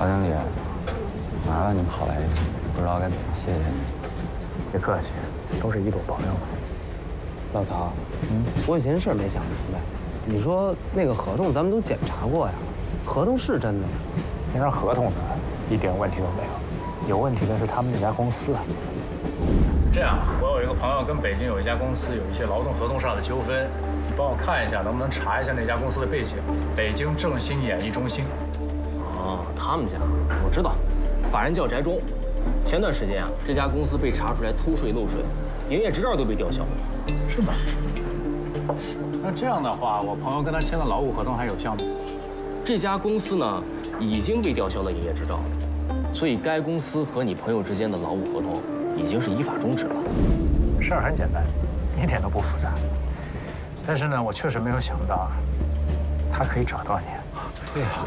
曹经理，麻烦您跑来一次，不知道该怎么谢谢你。 别客气，都是一路朋友。 老曹，我有件事没想明白。你说那个合同咱们都检查过呀，合同是真的呀？ 那张合同呢，一点问题都没有，有问题的是他们那家公司啊。 这样，我有一个朋友跟北京有一家公司有一些劳动合同上的纠纷，你帮我看一下，能不能查一下那家公司的背景？北京正兴演艺中心。 哦，他们家我知道，法人叫翟忠。前段时间啊，这家公司被查出来偷税漏税，营业执照都被吊销了。 是吗？那这样的话，我朋友跟他签的劳务合同还有效吗？ 这家公司呢，已经被吊销了营业执照，所以该公司和你朋友之间的劳务合同已经是依法终止了。 事儿很简单，一点都不复杂。但是呢，我确实没有想到，他可以找到你。 对呀，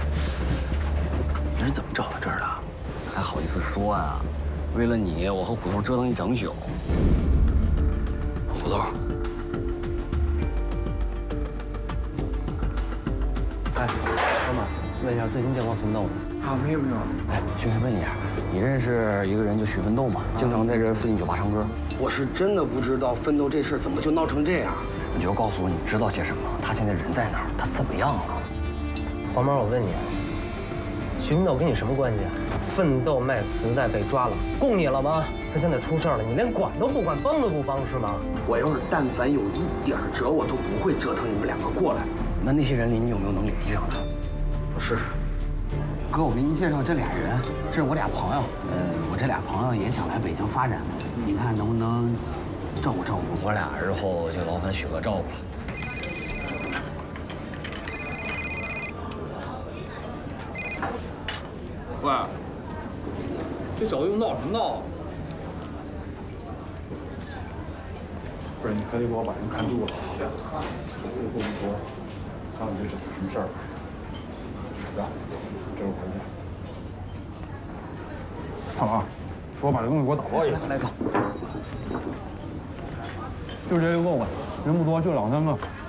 你是怎么找到这儿的？还好意思说啊？为了你，我和虎头折腾一整宿。虎头， 哎，哥们儿，问一下最近见过奋斗吗？ 啊，没有。 哎，兄弟，问一下，你认识一个人叫许奋斗吗？经常在这附近酒吧唱歌。 我是真的不知道奋斗这事儿怎么就闹成这样。 你就告诉我你知道些什么？他现在人在哪儿？他怎么样了？ 黄毛，我问你，许奋斗跟你什么关系啊？奋斗卖磁带被抓了，供你了吗？他现在出事了，你连管都不管，帮都不帮是吗？ 我要是但凡有一点辙，我都不会折腾你们两个过来。 那些人里你有没有能联系上的？ 我试试。 哥，我给您介绍这俩人，这是我俩朋友。我这俩朋友也想来北京发展，你看能不能照顾照顾？我俩日后就劳烦许哥照顾了。 喂，这小子又闹什么闹啊？ 不是，你可得给我把人看住了。最后一说，瞧你这整什么事儿？来，这是我回去。看啊，说把这东西给我打包一下。 来哥， 就这一个够了，人不多，就2、3个。